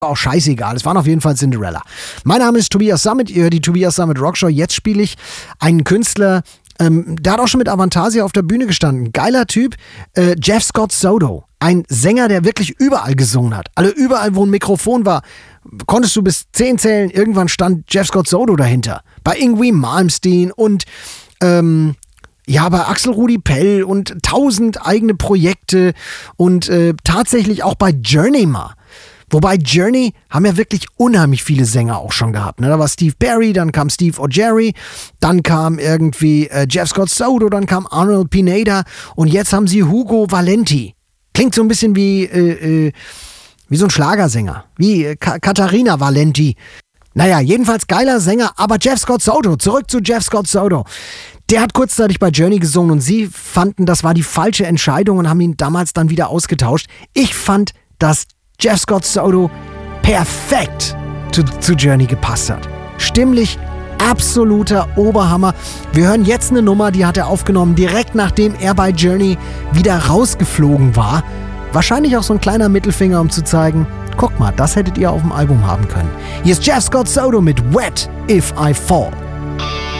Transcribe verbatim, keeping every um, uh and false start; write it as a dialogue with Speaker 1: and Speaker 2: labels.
Speaker 1: auch scheißegal. Es waren auf jeden Fall Cinderella. Mein Name ist Tobias Sammet, ihr hört die Tobias Sammet Rockshow. Jetzt spiele ich einen Künstler, ähm, der hat auch schon mit Avantasia auf der Bühne gestanden. Geiler Typ, äh, Jeff Scott Soto. Ein Sänger, der wirklich überall gesungen hat. Also überall, wo ein Mikrofon war, konntest du bis zehn zählen. Irgendwann stand Jeff Scott Soto dahinter. Bei Yngwie Malmsteen und ähm, ja, bei Axel Rudi Pell und tausend eigene Projekte und äh, tatsächlich auch bei Journey mal. Wobei Journey haben ja wirklich unheimlich viele Sänger auch schon gehabt. Ne? Da war Steve Perry, dann kam Steve O'Jerry, dann kam irgendwie äh, Jeff Scott Soto, dann kam Arnold Pineda und jetzt haben sie Hugo Valenti. Klingt so ein bisschen wie, äh, äh, wie so ein Schlagersänger, wie äh, Ka- Katharina Valenti. Naja, jedenfalls geiler Sänger, aber Jeff Scott Soto, zurück zu Jeff Scott Soto. Der hat kurzzeitig bei Journey gesungen und sie fanden, das war die falsche Entscheidung und haben ihn damals dann wieder ausgetauscht. Ich fand, dass Jeff Scott Soto perfekt zu, zu Journey gepasst hat. Stimmlich absoluter Oberhammer. Wir hören jetzt eine Nummer, die hat er aufgenommen, direkt nachdem er bei Journey wieder rausgeflogen war. Wahrscheinlich auch so ein kleiner Mittelfinger, um zu zeigen, guck mal, das hättet ihr auf dem Album haben können. Hier ist Jeff Scott Soto mit Wet If I Fall.